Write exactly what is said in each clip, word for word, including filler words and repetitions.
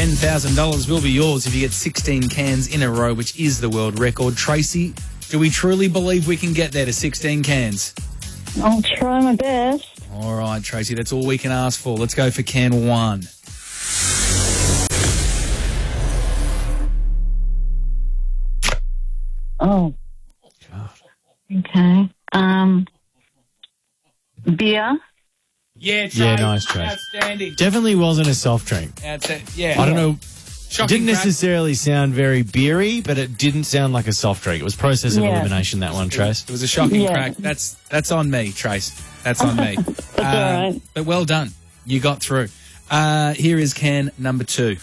ten thousand dollars will be yours if you get sixteen cans in a row, which is the world record. Tracy, do we truly believe we can get there to sixteen cans? I'll try my best. All right, Tracy, that's all we can ask for. Let's go for can one. Oh. God. Okay. Um, beer. Yeah, Trace. Yeah, nice, Trace. Outstanding. Definitely wasn't a soft drink. Outstanding. Yeah. I don't know. Shocking Didn't crack. necessarily sound very beery, but it didn't sound like a soft drink. It was process of Yeah. elimination, that one, Trace. It was a shocking Yeah. crack. That's that's on me, Trace. That's on me. That's all right. But well done. You got through. Uh, here is can number two.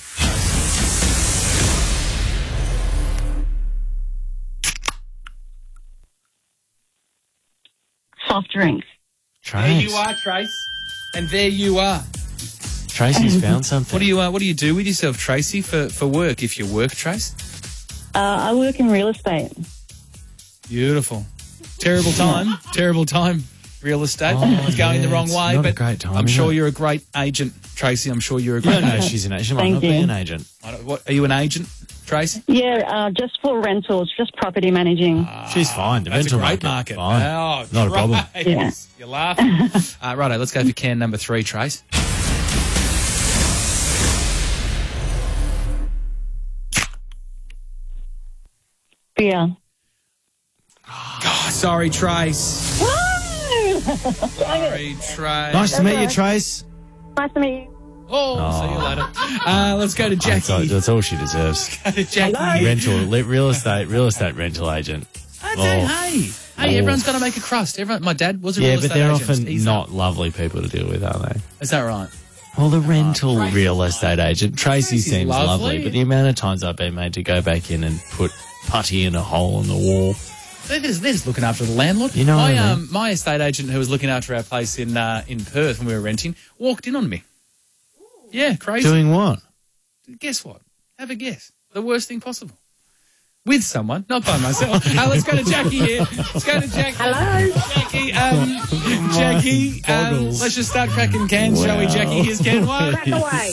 Soft drink. Trace. There you are, Trace. And there you are. Tracy's found something. What do you uh, What do you do with yourself, Tracy, for, for work? If you work, Trace. Uh, I work in real estate. Beautiful. Terrible time. Terrible time. Real estate. Oh, it's going yeah, the wrong it's way, not a but great time, I'm is sure it? you're a great agent, Tracy. I'm sure you're a No, great no, agent. she's an agent. She might Thank not be you. an agent. I don't- What, are you an agent, Tracy? Yeah, uh, just for rentals, just property managing. She's fine. The That's a rental great market, market. fine. Oh, Not a problem. Trace. Yeah. You're laughing. uh, righto, let's go for can number three, Trace. Beer. Oh, sorry, Trace. Sorry, Trace. Nice to meet you, Trace. Nice to meet you. Oh, see you later. Uh, let's go to That's all, Jackie. that's all she deserves. Go to Jackie. rental, li- real estate, real estate rental agent. Hey, Oh. hey, hey, Oh. everyone's got to make a crust. Everyone, my dad was a Yeah, real but estate they're agent. often He's not lovely people to deal with, are they? Is that right? Well, the rental real estate agent, Tracy Tracy's seems lovely. lovely. but the amount of times I've been made to go back in and put putty in a hole in the wall. They're just, they're just looking after the landlord. You know my, what I mean? um, my estate agent who was looking after our place in uh, in Perth when we were renting walked in on me. Yeah, crazy. Doing what? Guess what? Have a guess. The worst thing possible. With someone, not by myself. uh, let's go to Jackie here. Let's go to Jackie. Hello. Jackie, um, Jackie, um, boggles. let's just start cracking cans, shall we, Wow. Jackie? Here's can one. Back away.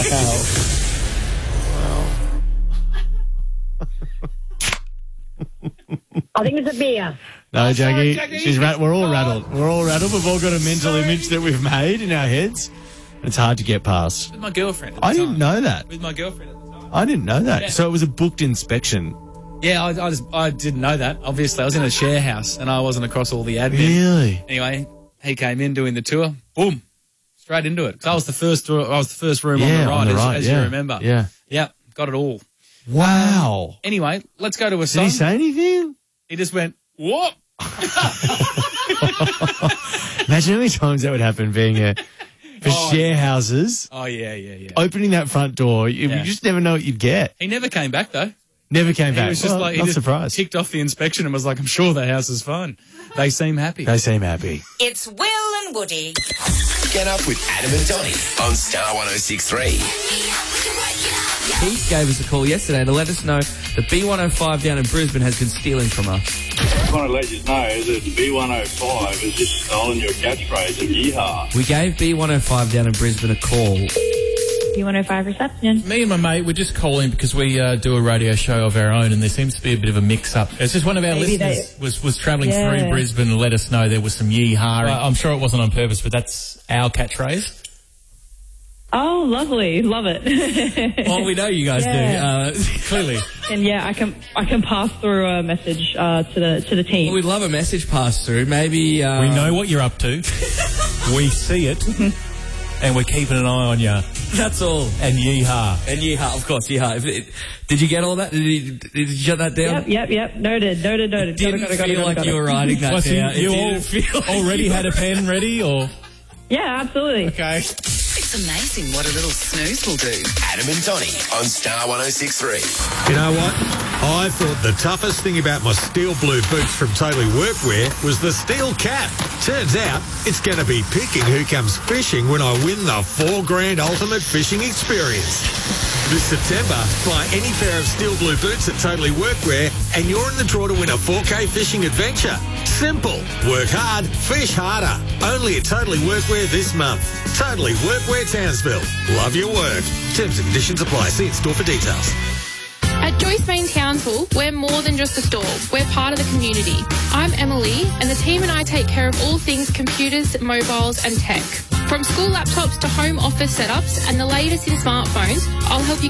I think it's a beer. No, Jackie, Jackie. she's rat- we're all Oh. rattled. We're all rattled. We've all got a mental Sorry. image that we've made in our heads. It's hard to get past. With my girlfriend at the I didn't time. know that. With my girlfriend at the time. I didn't know that. Yeah. So it was a booked inspection. Yeah, I, I, just, I didn't know that. Obviously, I was in a share house and I wasn't across all the admin. Really? Anyway, he came in doing the tour. Boom, straight into it. 'Cause I was the first. I was the first room on Yeah, the right, on the as, right, as yeah. you remember. Yeah. Yep, got it all. Wow. Anyway, let's go to a Did song. he say anything? He just went, what? Imagine how many times that would happen being a for Oh, share houses. Oh yeah, yeah, yeah. Opening that front door, you, Yeah. you just never know what you'd get. He never came back though. Never came He back. was just Well, like, he not just surprised. ticked off the inspection and was like, I'm sure the house is fine. They seem happy. They seem happy. It's Will and Woody. Get up with Adam and Donny on Star one oh six three. Pete gave us a call yesterday to let us know that B one oh five down in Brisbane has been stealing from us. I want to let you know that B one oh five has just stolen your catchphrase of yeehaw. We gave B one oh five down in Brisbane a call. B one oh five reception. Me and my mate were just calling because we uh, do a radio show of our own, and there seems to be a bit of a mix-up. It's just one of our Maybe listeners they- was, was travelling Yeah. through Brisbane and let us know there was some yeehaw. Uh, I'm sure it wasn't on purpose, but that's our catchphrase. Oh, lovely. Love it. Well, we know you guys Yeah. do, uh, clearly. And yeah, I can I can pass through a message uh, to the to the team. We'd love a message pass through. Maybe... Uh, We know what you're up to. We see it. And we're keeping an eye on you. That's all. And yeehaw. And yeehaw, of course, yeehaw. If it, did you get all that? Did you, did you jot that down? Yep, yep, yep. Noted, noted, noted. Didn't Got it, got it, feel got it, like got it, you got were it. writing that Well, so down. It you didn't all feel like already you had a were- pen ready, or...? Yeah, absolutely. Okay. It's amazing what a little snooze will do. Adam and Donny on Star one oh six three. You know what? I thought the toughest thing about my steel blue boots from Totally Workwear was the steel cap. Turns out it's going to be picking who comes fishing when I win the four grand ultimate fishing experience. This September, buy any pair of steel blue boots at Totally Workwear and you're in the draw to win a four K fishing adventure. Simple. Work hard, fish harder. Only at Totally Workwear this month. Totally Workwear Townsville. Love your work. Terms and conditions apply. See in store for details. At Joyce Main Townsville, we're more than just a store. We're part of the community. I'm Emily, and the team and I take care of all things computers, mobiles and tech. From school laptops to home office setups and the latest in smartphones, I'll help you